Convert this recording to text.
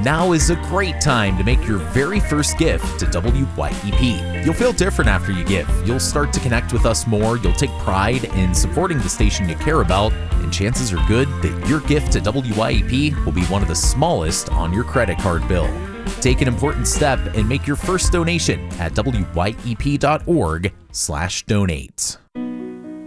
Now is a great time to make your very first gift to WYEP. You'll feel different after you give. You'll start to connect with us more, you'll take pride in supporting the station you care about, and chances are good that your gift to WYEP will be one of the smallest on your credit card bill. Take an important step and make your first donation at wyep.org/donate.